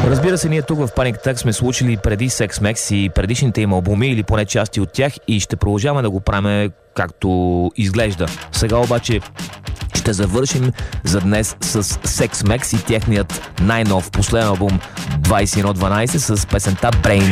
Разбира се, ние тук в Panic Attack сме случили преди Sex Mex и предишните им албуми или поне части от тях и ще продължаваме да го правим както изглежда. Сега обаче ще завършим за днес с Sex Mex и техният най-нов последен албум 2112 с песента Brain.